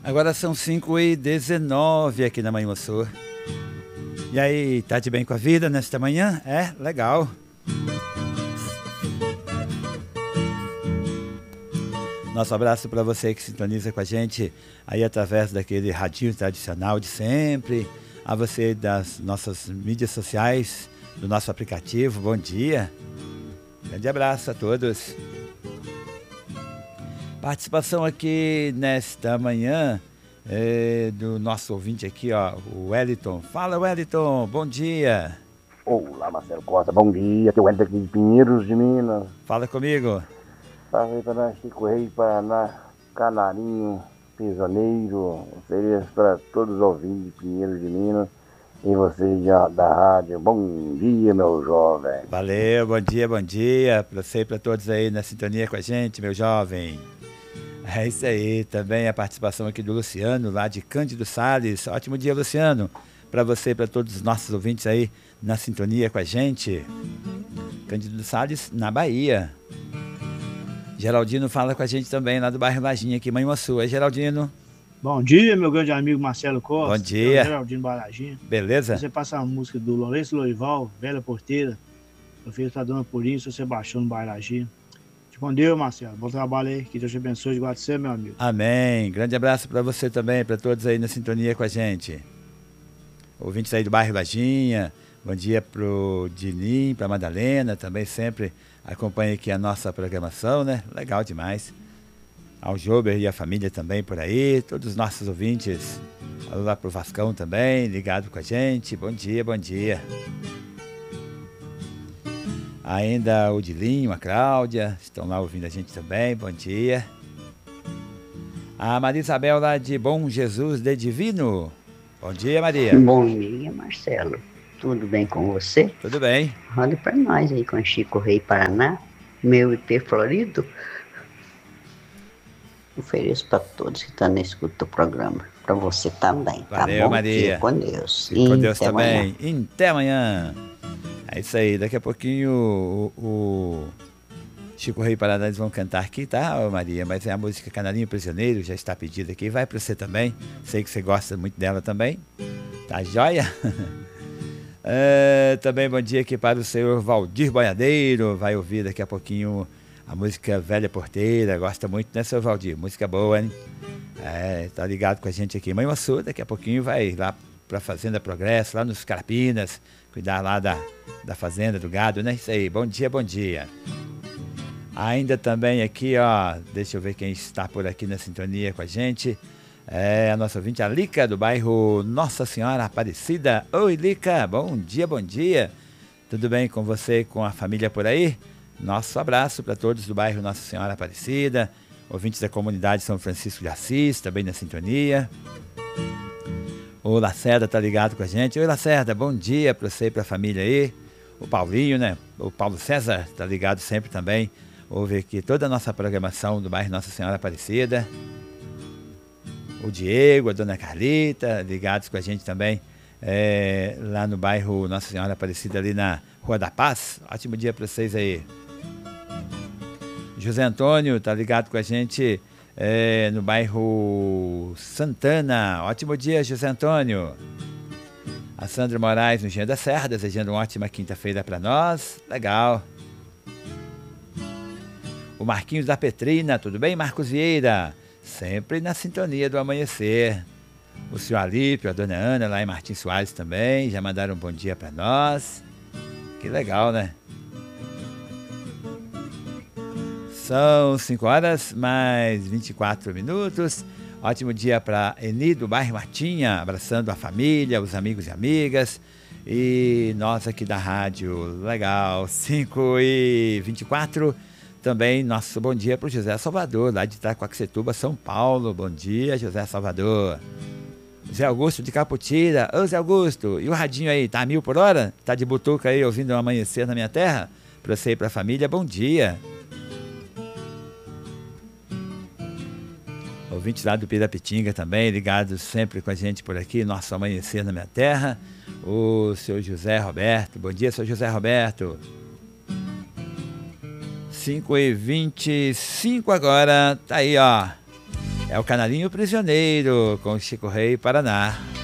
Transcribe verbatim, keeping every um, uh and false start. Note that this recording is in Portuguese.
Agora são cinco e dezenove aqui na Manhã Sul. E aí, tá de bem com a vida nesta manhã? É? Legal. Nosso abraço para você que sintoniza com a gente aí através daquele radinho tradicional de sempre. A você das nossas mídias sociais, do nosso aplicativo. Bom dia. Grande abraço a todos. Participação aqui nesta manhã é, do nosso ouvinte aqui, ó, o Wellington. Fala, Wellington, bom dia. Olá, Marcelo Costa, bom dia. Aqui é o Wellington aqui de Pinheiros, de Minas. Fala comigo. Salve para Chico Rei, Paraná, Canarinho, Pisoneiro. Ofereço para todos os ouvintes de Pinheiros, de Minas. E vocês já da rádio. Bom dia, meu jovem. Valeu, bom dia, bom dia. Para você e para todos aí na sintonia com a gente, meu jovem. É isso aí, também a participação aqui do Luciano, lá de Cândido Sales. Ótimo dia, Luciano, para você e para todos os nossos ouvintes aí na sintonia com a gente. Cândido Sales, na Bahia. Geraldino fala com a gente também lá do bairro Lajinha, aqui em Manhuaçu. É, Geraldino? Bom dia, meu grande amigo Marcelo Costa. Bom dia. Geraldino Barajinha. Beleza? Você passa a música do Lourenço Loival, Velha Porteira. Eu fiz pra Dona Purinho, seu Sebastião no bairro Lajinha. Bom dia, Marcelo. Bom trabalho aí. Que Deus te abençoe de guarda você, meu amigo. Amém. Grande abraço para você também, para todos aí na sintonia com a gente. Ouvintes aí do bairro Lajinha. Bom dia pro Dinim, pra Madalena, também sempre acompanha aqui a nossa programação, né? Legal demais. Ao Jober e a família também por aí, todos os nossos ouvintes. Alô lá pro Vascão também, ligado com a gente. Bom dia, bom dia. Ainda o Dilinho, a Cláudia, estão lá ouvindo a gente também, bom dia. A Maria Isabel lá de Bom Jesus de Divino. Bom dia, Maria. Bom dia, Marcelo. Tudo bem com você? Tudo bem. Olha para nós aí com Chico Rei Paraná, meu I P Florido. Ofereço para todos que estão na escuta do programa. Para você também, tá Valeu, bom? Maria. Fique com Deus. Fique com Deus até também. amanhã. Até amanhã. É isso aí. Daqui a pouquinho o, o Chico Rei Paraná eles vão cantar aqui, tá, Maria? Mas é a música Canarinho Prisioneiro, já está pedida aqui. Vai para você também. Sei que você gosta muito dela também. Tá joia? É, também bom dia aqui para o senhor Valdir Boiadeiro. Vai ouvir daqui a pouquinho a música Velha Porteira. Gosta muito, né, senhor Valdir? Música boa, hein? É, tá ligado com a gente aqui em Manhuaçu. Daqui a pouquinho vai lá para a Fazenda Progresso, lá nos Carapinas, cuidar lá da, da fazenda, do gado, né? Isso aí, bom dia, bom dia. Ainda também aqui, ó, deixa eu ver quem está por aqui na sintonia com a gente. É a nossa ouvinte, a Lica, do bairro Nossa Senhora Aparecida. Oi, Lica, bom dia, bom dia. Tudo bem com você, com a família por aí? Nosso abraço para todos do bairro Nossa Senhora Aparecida, ouvintes da comunidade São Francisco de Assis, também na sintonia. O Lacerda tá ligado com a gente. Oi, Lacerda, bom dia para você e para a família aí. O Paulinho, né? O Paulo César tá ligado sempre também. Ouve aqui toda a nossa programação do bairro Nossa Senhora Aparecida. O Diego, a dona Carlita, ligados com a gente também, é, lá no bairro Nossa Senhora Aparecida, ali na Rua da Paz. Ótimo dia para vocês aí. José Antônio tá ligado com a gente é, no bairro Santana. Ótimo dia, José Antônio. A Sandra Moraes no Engenho da Serra, desejando uma ótima quinta-feira para nós. Legal. O Marquinhos da Petrina, tudo bem, Marcos Vieira? Sempre na sintonia do amanhecer. O senhor Alípio, a dona Ana, lá em Martins Soares também, já mandaram um bom dia para nós. Que legal, né? São cinco horas mais vinte e quatro minutos. Ótimo dia para Eni, do bairro Martinha, abraçando a família, os amigos e amigas. E nós aqui da rádio, legal, cinco e vinte e quatro. Também nosso bom dia para o José Salvador, lá de Itacoaxetuba, São Paulo. Bom dia, José Salvador. Zé Augusto de Caputira. Ô, Zé Augusto, e o radinho aí, tá a mil por hora? Tá de butuca aí, ouvindo o amanhecer na minha terra? Para você e para a família, bom dia. Ouvintes lá do Pirapitinga também, ligados sempre com a gente por aqui, nosso amanhecer na minha terra. O seu José Roberto. Bom dia, seu José Roberto. cinco e vinte e cinco agora, tá aí, ó. É o Canarinho Prisioneiro, com o Chico Rei Paraná.